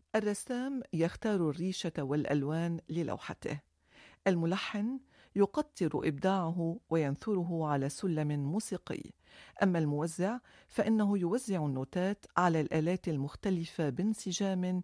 الرسام يختار الريشة والألوان للوحته. الملحن يقطر إبداعه وينثره على سلم موسيقي. أما الموزع فإنه يوزع النوتات على الآلات المختلفة بانسجام